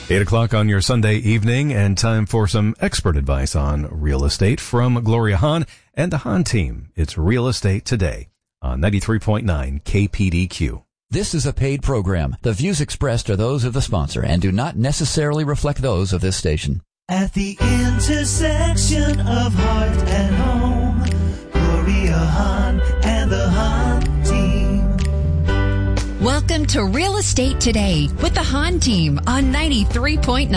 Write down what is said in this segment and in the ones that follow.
8 o'clock on your Sunday evening, and time for some expert advice on real estate from Gloria Hahn and the Hahn team. It's Real Estate Today on 93.9 KPDQ. This is a paid program. The views expressed are those of the sponsor and do not necessarily reflect those of this station. At the intersection of heart and home, Gloria Hahn and the Hahn team. Welcome to Real Estate Today with the Hahn team on 93.9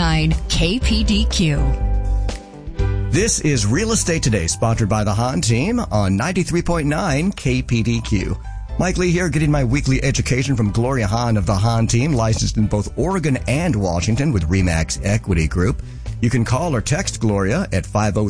KPDQ. This is Real Estate Today, sponsored by the Hahn team on 93.9 KPDQ. Mike Lee here, getting my weekly education from Gloria Hahn of the Hahn team, licensed in both Oregon and Washington with RE/MAX Equity Group. You can call or text Gloria at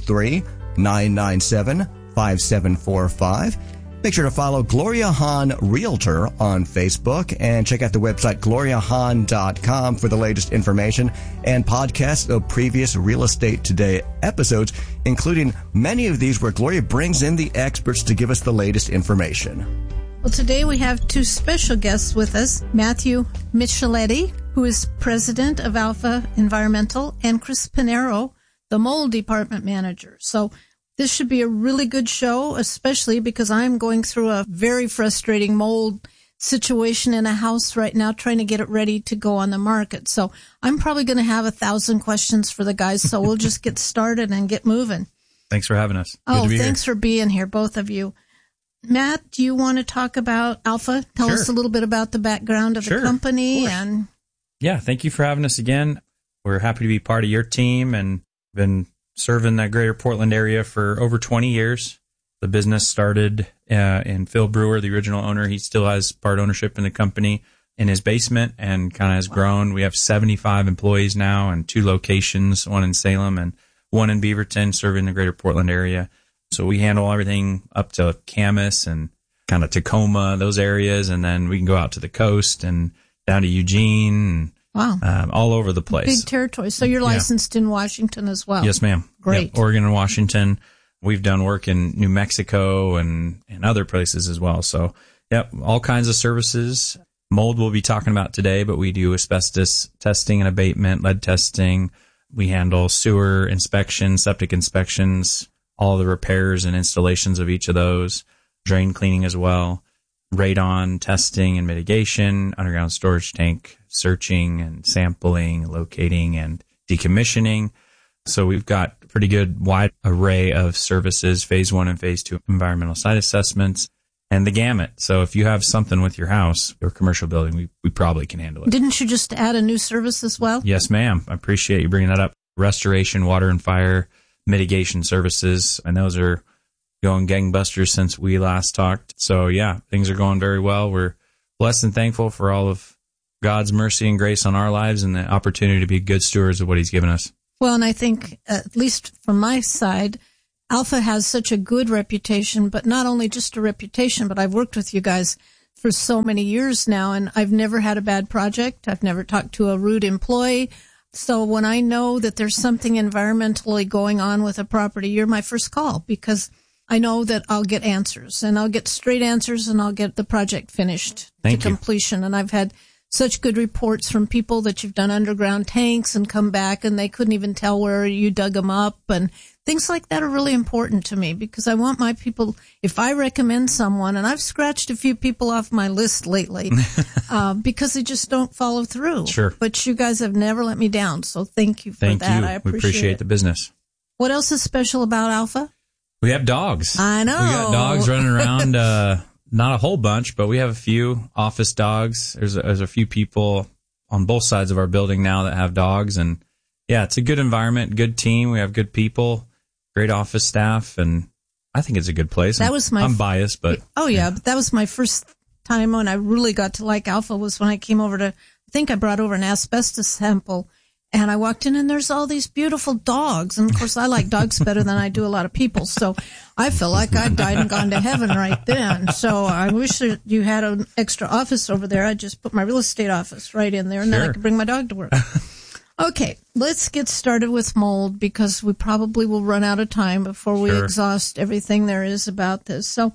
503-997-5745. Make sure to follow Gloria Hahn Realtor on Facebook and check out the website gloriahahn.com for the latest information and podcasts of previous Real Estate Today episodes, including many of these where Gloria brings in the experts to give us the latest information. Well, today we have two special guests with us, Matthew Micheletti, who is president of Alpha Environmental, and Chris Pinero, the mold department manager. So this should be a really good show, especially because I'm going through a very frustrating mold situation in a house right now, trying to get it ready to go on the market. So I'm probably going to have 1,000 questions for the guys, so we'll just get started and get moving. Thanks for having us. Oh, thanks for being here, both of you. Matt, do you want to talk about Alpha? Tell us a little bit about the background of the company. Yeah, thank you for having us again. We're happy to be part of your team and been serving that greater Portland area for over 20 years. The business started in Phil Brewer, the original owner. He still has part ownership in the company in his basement and kind of has grown. We have 75 employees now and 2 locations, one in Salem and one in Beaverton, serving the greater Portland area. So we handle everything up to Camas and kind of Tacoma, those areas, and then we can go out to the coast and down to Eugene. Wow. All over the place. Big territory. So you're licensed in Washington as well? Yes, ma'am. Great. Yep, Oregon and Washington. We've done work in New Mexico and other places as well. So, yep, all kinds of services. Mold we'll be talking about today, but we do asbestos testing and abatement, lead testing. We handle sewer inspections, septic inspections, all the repairs and installations of each of those, drain cleaning as well. Radon testing and mitigation, underground storage tank searching and sampling, locating and decommissioning. So we've got a pretty good wide array of services, phase 1 and phase 2 environmental site assessments, and the gamut. So if you have something with your house or commercial building, we probably can handle it. Didn't you just add a new service as well? Yes, ma'am. I appreciate you bringing that up. Restoration, water and fire mitigation services, and those are going gangbusters since we last talked. So yeah, things are going very well. We're blessed and thankful for all of God's mercy and grace on our lives and the opportunity to be good stewards of what he's given us. Well, and I think, at least from my side, Alpha has such a good reputation, but not only just a reputation, but I've worked with you guys for so many years now, and I've never had a bad project. I've never talked to a rude employee. So when I know that there's something environmentally going on with a property, you're my first call, because I know that I'll get answers, and I'll get straight answers, and I'll get the project finished to completion. And I've had such good reports from people that you've done underground tanks and come back, and they couldn't even tell where you dug them up. And things like that are really important to me, because I want my people, if I recommend someone, and I've scratched a few people off my list lately because they just don't follow through. Sure. But you guys have never let me down, so thank you for that. Thank you. I appreciate the business. What else is special about Alpha? We have dogs. I know. We got dogs running around, not a whole bunch, but we have a few office dogs. There's a few people on both sides of our building now that have dogs. And yeah, it's a good environment, good team. We have good people, great office staff, and I think it's a good place. I'm biased, but. Oh, yeah. But that was my first time when I really got to like Alpha, was when I came over I think I brought over an asbestos sample. And I walked in, and there's all these beautiful dogs. And, of course, I like dogs better than I do a lot of people. So I feel like I died and gone to heaven right then. So I wish that you had an extra office over there. I'd just put my real estate office right in there, and then I could bring my dog to work. Okay, let's get started with mold, because we probably will run out of time before we exhaust everything there is about this. So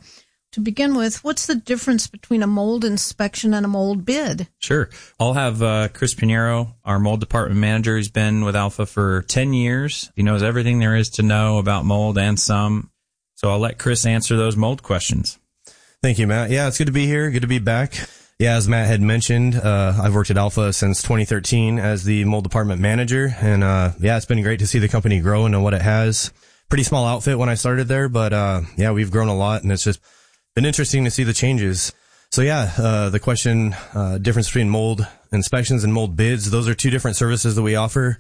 to begin with, what's the difference between a mold inspection and a mold bid? Sure. I'll have Chris Pinheiro, our mold department manager, who's been with Alpha for 10 years. He knows everything there is to know about mold and some. So I'll let Chris answer those mold questions. Thank you, Matt. Yeah, it's good to be here. Good to be back. Yeah, as Matt had mentioned, I've worked at Alpha since 2013 as the mold department manager. And yeah, it's been great to see the company grow into what it has. Pretty small outfit when I started there, but yeah, we've grown a lot, and it's just been interesting to see the changes. So yeah, the question, difference between mold inspections and mold bids, those are two different services that we offer.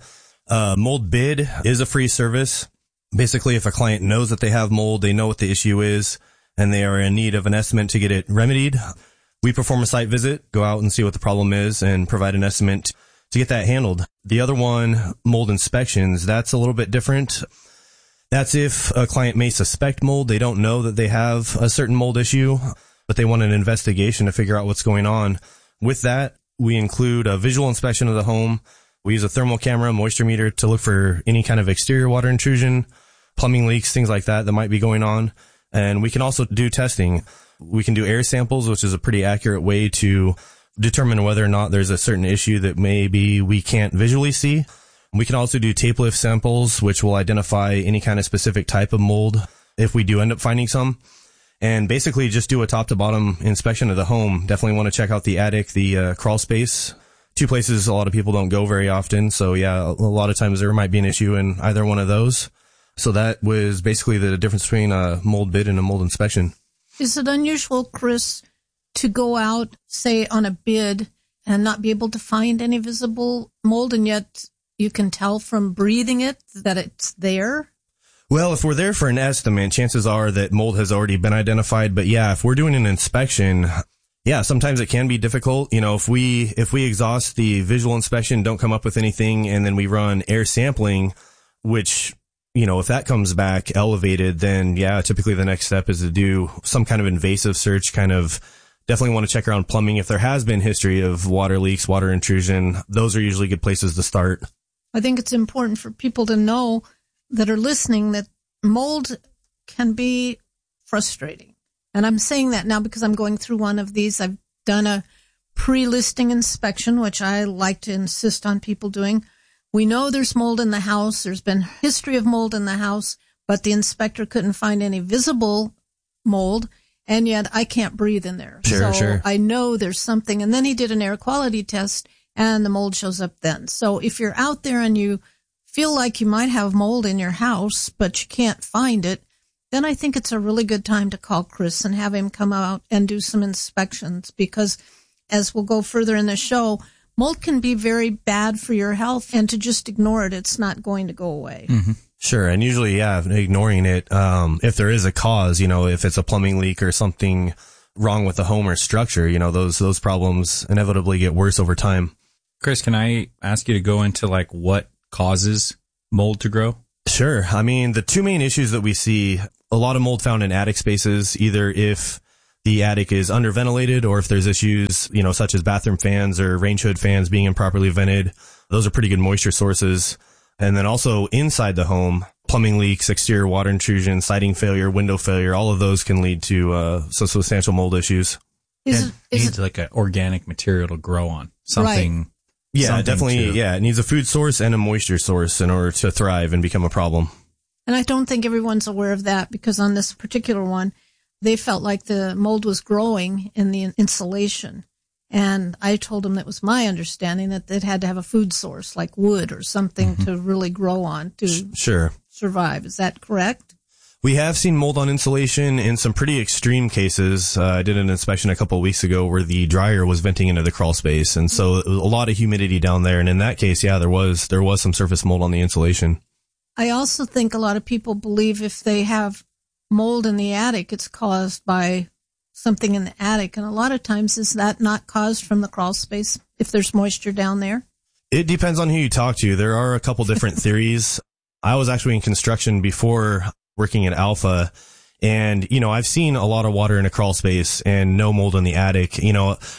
Mold bid is a free service. Basically, if a client knows that they have mold, they know what the issue is, and they are in need of an estimate to get it remedied, we perform a site visit, go out and see what the problem is, and provide an estimate to get that handled. The other one, mold inspections, that's a little bit different. That's if a client may suspect mold. They don't know that they have a certain mold issue, but they want an investigation to figure out what's going on. With that, we include a visual inspection of the home. We use a thermal camera, moisture meter to look for any kind of exterior water intrusion, plumbing leaks, things like that might be going on. And we can also do testing. We can do air samples, which is a pretty accurate way to determine whether or not there's a certain issue that maybe we can't visually see. We can also do tape lift samples, which will identify any kind of specific type of mold if we do end up finding some. And basically just do a top to bottom inspection of the home. Definitely want to check out the attic, the crawl space. Two places a lot of people don't go very often. So yeah, a lot of times there might be an issue in either one of those. So that was basically the difference between a mold bid and a mold inspection. Is it unusual, Chris, to go out, say, on a bid and not be able to find any visible mold, and yet you can tell from breathing it that it's there? Well, if we're there for an estimate, chances are that mold has already been identified. But yeah, if we're doing an inspection, yeah, sometimes it can be difficult. You know, if we exhaust the visual inspection, don't come up with anything, and then we run air sampling, which, you know, if that comes back elevated, then yeah, typically the next step is to do some kind of invasive search, kind of definitely want to check around plumbing. If there has been history of water leaks, water intrusion, those are usually good places to start. I think it's important for people to know that are listening that mold can be frustrating. And I'm saying that now because I'm going through one of these. I've done a pre-listing inspection, which I like to insist on people doing. We know there's mold in the house. There's been history of mold in the house, but the inspector couldn't find any visible mold, and yet I can't breathe in there. Sure. I know there's something. And then he did an air quality test, and the mold shows up then. So if you're out there and you feel like you might have mold in your house, but you can't find it, then I think it's a really good time to call Chris and have him come out and do some inspections, because as we'll go further in the show, mold can be very bad for your health, and to just ignore it, it's not going to go away. Mm-hmm. Sure. And usually, yeah, ignoring it, if there is a cause, you know, if it's a plumbing leak or something wrong with the home or structure, you know, those problems inevitably get worse over time. Chris, can I ask you to go into like what causes mold to grow? Sure. I mean, the two main issues that we see, a lot of mold found in attic spaces, either if the attic is underventilated or if there's issues, you know, such as bathroom fans or range hood fans being improperly vented. Those are pretty good moisture sources. And then also inside the home, plumbing leaks, exterior water intrusion, siding failure, window failure, all of those can lead to substantial mold issues. Is it like an organic material to grow on? Something. Right. Yeah, something definitely. Yeah, it needs a food source and a moisture source in order to thrive and become a problem. And I don't think everyone's aware of that, because on this particular one, they felt like the mold was growing in the insulation. And I told them that was my understanding, that it had to have a food source like wood or something to really grow on to survive. Is that correct? We have seen mold on insulation in some pretty extreme cases. I did an inspection a couple of weeks ago where the dryer was venting into the crawl space. And so a lot of humidity down there. And in that case, yeah, there was some surface mold on the insulation. I also think a lot of people believe if they have mold in the attic, it's caused by something in the attic. And a lot of times, is that not caused from the crawl space if there's moisture down there? It depends on who you talk to. There are a couple different theories. I was actually in construction before working at Alpha, and, you know, I've seen a lot of water in a crawl space and no mold in the attic. You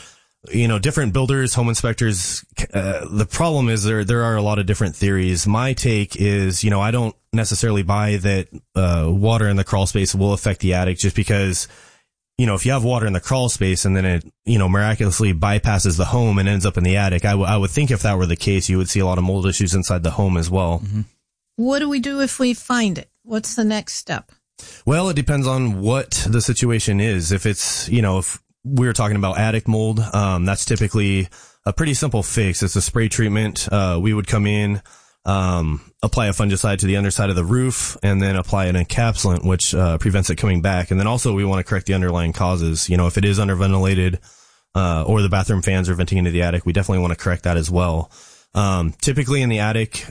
know, different builders, home inspectors, the problem is there are a lot of different theories. My take is, you know, I don't necessarily buy that water in the crawl space will affect the attic, just because, if you have water in the crawl space and then it, miraculously bypasses the home and ends up in the attic, I would think if that were the case, you would see a lot of mold issues inside the home as well. Mm-hmm. What do we do if we find it? What's the next step? Well, it depends on what the situation is. If it's, if we're talking about attic mold, that's typically a pretty simple fix. It's a spray treatment. We would come in, apply a fungicide to the underside of the roof, and then apply an encapsulant, which prevents it coming back. And then also we want to correct the underlying causes. If it is underventilated, or the bathroom fans are venting into the attic, we definitely want to correct that as well. Typically in the attic,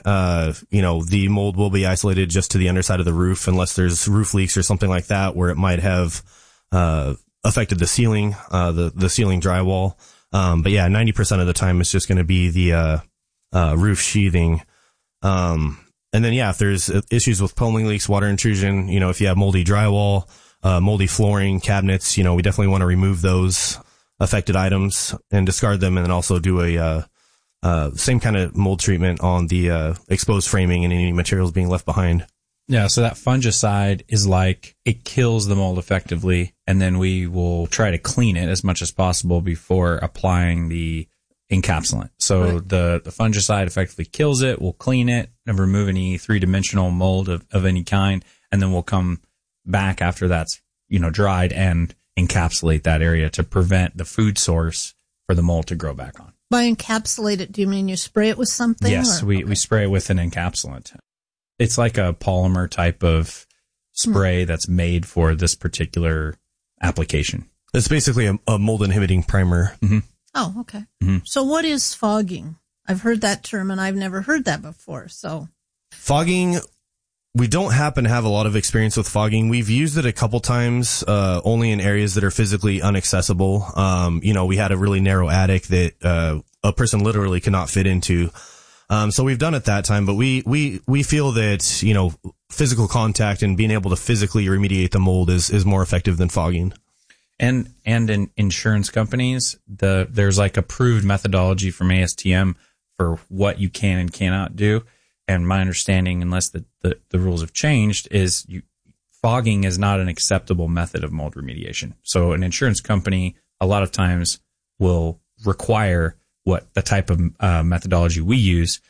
the mold will be isolated just to the underside of the roof unless there's roof leaks or something like that where it might have, affected the ceiling, the ceiling drywall. But yeah, 90% of the time it's just going to be the, roof sheathing. And then, if there's issues with plumbing leaks, water intrusion, if you have moldy drywall, moldy flooring, cabinets, we definitely want to remove those affected items and discard them. And then also do a, same kind of mold treatment on the, exposed framing and any materials being left behind. Yeah. So that fungicide is like, it kills the mold effectively. And then we will try to clean it as much as possible before applying the encapsulant. So right. the fungicide effectively kills it. We'll clean it and remove any 3-dimensional mold of any kind. And then we'll come back after that's, dried and encapsulate that area to prevent the food source for the mold to grow back on. By encapsulate it, do you mean you spray it with something? Yes, we spray it with an encapsulant. It's like a polymer type of spray that's made for this particular application. It's basically a mold inhibiting primer. Mm-hmm. Oh, okay. Mm-hmm. So what is fogging? I've heard that term and I've never heard that before. So fogging, we don't happen to have a lot of experience with fogging. We've used it a couple times, only in areas that are physically inaccessible. We had a really narrow attic that, a person literally could not fit into. So we've done it that time, but we feel that, physical contact and being able to physically remediate the mold is more effective than fogging. And in insurance companies, there's like approved methodology from ASTM for what you can and cannot do. And my understanding, unless the rules have changed, is fogging is not an acceptable method of mold remediation. So an insurance company a lot of times will require what the type of methodology we use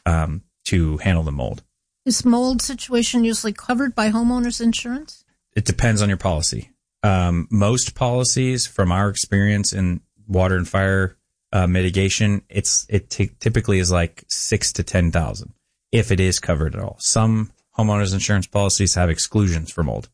to handle the mold. Is mold situation usually covered by homeowners insurance? It depends on your policy. Most policies, from our experience in water and fire mitigation, it typically is like $6,000 to $10,000 if it is covered at all. Some homeowners insurance policies have exclusions for mold,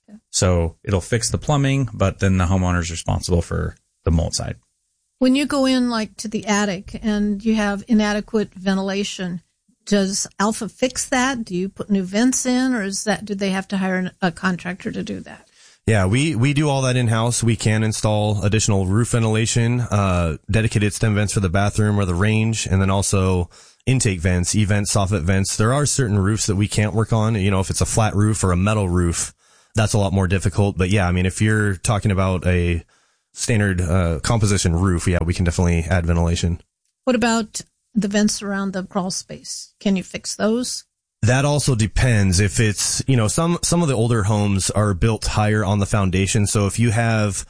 so it'll fix the plumbing, but then the homeowner is responsible for the mold side. When you go in like to the attic and you have inadequate ventilation, does Alpha fix that? Do you put new vents in, or do they have to hire a contractor to do that? Yeah, we do all that in-house. We can install additional roof ventilation, dedicated stem vents for the bathroom or the range, and then also intake vents, E-vents, soffit vents. There are certain roofs that we can't work on. If it's a flat roof or a metal roof, that's a lot more difficult. But yeah, if you're talking about a standard composition roof, yeah, we can definitely add ventilation. What about the vents around the crawl space? Can you fix those? That also depends. If it's, some of the older homes are built higher on the foundation. So if you have,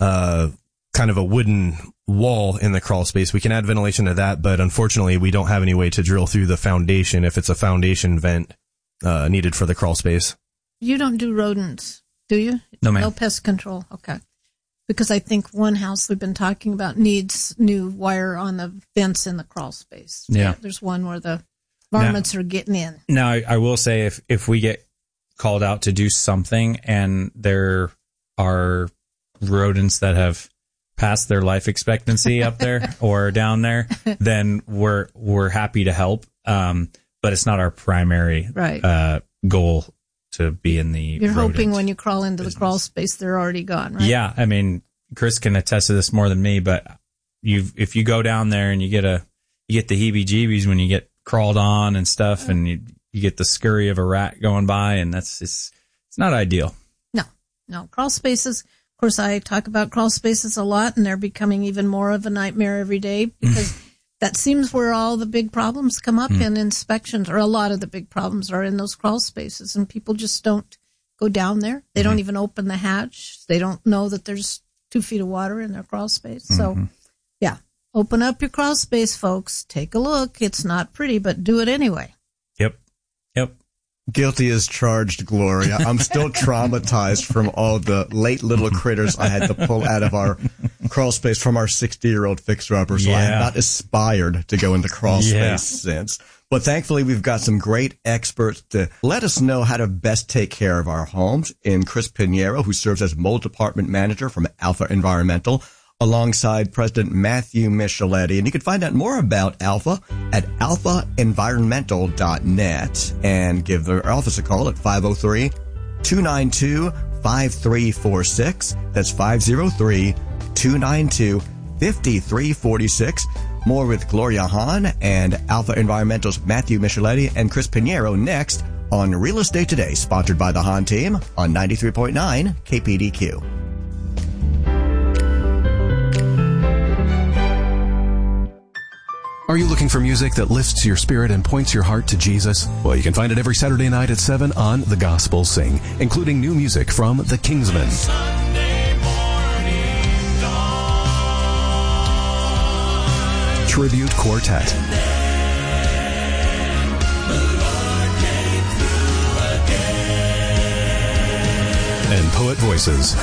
kind of a wooden wall in the crawl space, we can add ventilation to that. But unfortunately, we don't have any way to drill through the foundation if it's a foundation vent, needed for the crawl space. You don't do rodents, do you? No, ma'am. No pest control. Okay. Because I think one house we've been talking about needs new wire on the vents in the crawl space. Yeah. There's one where the varmints are getting in. Now, I will say if we get called out to do something and there are rodents that have passed their life expectancy up there or down there, then we're happy to help. But it's not our primary goal to be in the You're hoping when you crawl into business. The crawl space, they're already gone, right? Yeah. Chris can attest to this more than me, but if you go down there and you get the heebie-jeebies when you get crawled on and stuff, and you get the scurry of a rat going by, and it's not ideal. No. Crawl spaces, of course, I talk about crawl spaces a lot, and they're becoming even more of a nightmare every day because that seems where all the big problems come up in inspections, or a lot of the big problems are in those crawl spaces, and people just don't go down there. They don't even open the hatch. They don't know that there's 2 feet of water in their crawl space. So, yeah, open up your crawl space, folks. Take a look. It's not pretty, but do it anyway. Yep. Guilty as charged, Gloria. I'm still traumatized from all the late little critters I had to pull out of our crawl space from our 60-year-old fixer-upper, so I have not aspired to go into crawl space since. But thankfully, we've got some great experts to let us know how to best take care of our homes in Chris Pinheiro, who serves as mold department manager from Alpha Environmental, alongside President Matthew Micheletti. And you can find out more about Alpha at alphaenvironmental.net and give their office a call at 503-292-5346. That's 503-292-5346. More with Gloria Hahn and Alpha Environmental's Matthew Micheletti and Chris Pinheiro next on Real Estate Today, sponsored by the Hahn team on 93.9 KPDQ. Are you looking for music that lifts your spirit and points your heart to Jesus? Well, you can find it every Saturday night at 7 on The Gospel Sing, including new music from The Kingsmen, Tribute Quartet, and Poet Voices.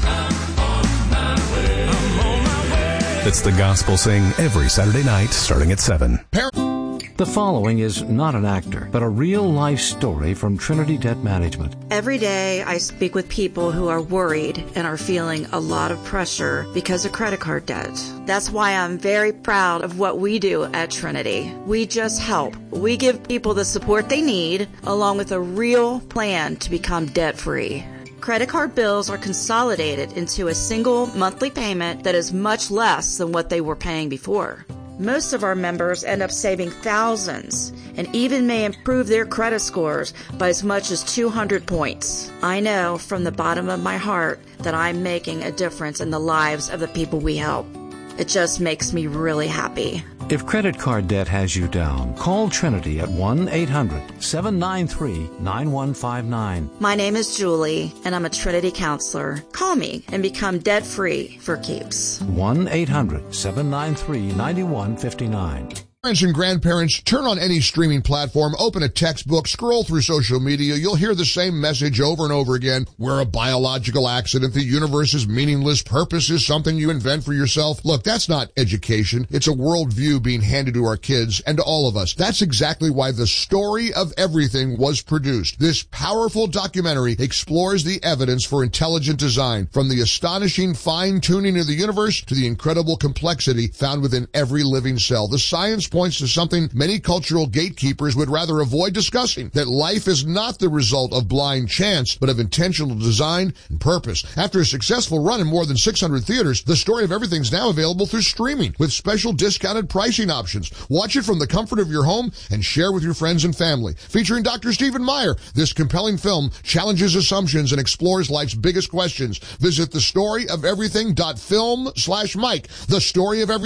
It's The Gospel Sing every Saturday night starting at 7. The following is not an actor, but a real-life story from Trinity Debt Management. Every day I speak with people who are worried and are feeling a lot of pressure because of credit card debt. That's why I'm very proud of what we do at Trinity. We just help. We give people the support they need, along with a real plan to become debt-free. Credit card bills are consolidated into a single monthly payment that is much less than what they were paying before. Most of our members end up saving thousands and even may improve their credit scores by as much as 200 points. I know from the bottom of my heart that I'm making a difference in the lives of the people we help. It just makes me really happy. If credit card debt has you down, call Trinity at 1-800-793-9159. My name is Julie, and I'm a Trinity counselor. Call me and become debt-free for keeps. 1-800-793-9159. Parents and grandparents, turn on any streaming platform, open a textbook, scroll through social media. You'll hear the same message over and over again. We're a biological accident. The universe is meaningless. Purpose is something you invent for yourself. Look, that's not education. It's a worldview being handed to our kids and to all of us. That's exactly why The Story of Everything was produced. This powerful documentary explores the evidence for intelligent design, from the astonishing fine-tuning of the universe to the incredible complexity found within every living cell. The science points to something many cultural gatekeepers would rather avoid discussing, that life is not the result of blind chance, but of intentional design and purpose. After a successful run in more than 600 theaters, The Story of Everything is now available through streaming with special discounted pricing options. Watch it from the comfort of your home and share with your friends and family. Featuring Dr. Stephen Meyer, this compelling film challenges assumptions and explores life's biggest questions. Visit thestoryofeverything.film/Mike. The Story of Everything.